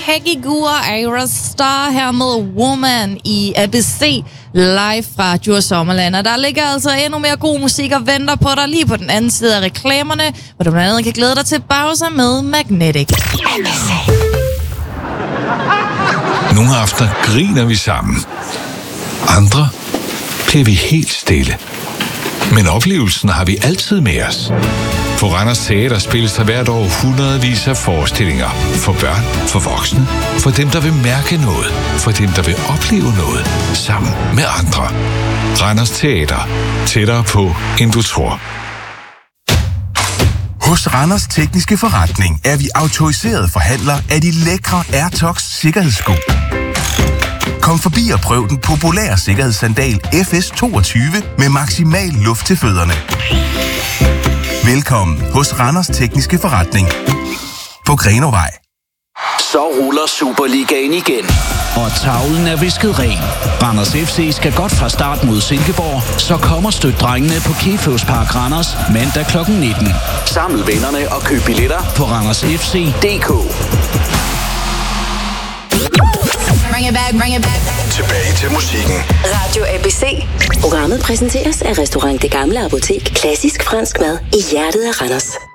Peggy Gua og Ayra Starr her med Woman i ABC live fra Djurs Sommerland. Og der ligger altså endnu mere god musik og venter på dig lige på den anden side af reklamerne, hvor du blandt andet kan glæde dig til Bowser med Magnetic. Nogle aftener griner vi sammen. Andre bliver vi helt stille. Men oplevelsen har vi altid med os. På Randers Teater spilles der hvert år hundredvis af forestillinger. For børn, for voksne, for dem, der vil mærke noget, for dem, der vil opleve noget, sammen med andre. Randers Teater. Tættere på, end du tror. Hos Randers Tekniske Forretning er vi autoriserede forhandlere af de lækre Airtox sikkerhedssko. Kom forbi og prøv den populære sikkerhedssandal FS22 med maksimal luft til fødderne. Velkommen hos Randers Tekniske Forretning på Grenovej. Så ruller Superligaen igen, og tavlen er visket ren. Randers FC skal godt fra start mod Silkeborg, så kommer støt drengene på Keføs Park Randers mandag kl. 19. Saml vennerne og køb billetter på randersfc.dk. Bring it back. Tilbage til musikken. Radio ABC. Programmet præsenteres af Restaurant Det Gamle Apotek. Klassisk fransk mad i hjertet af Randers.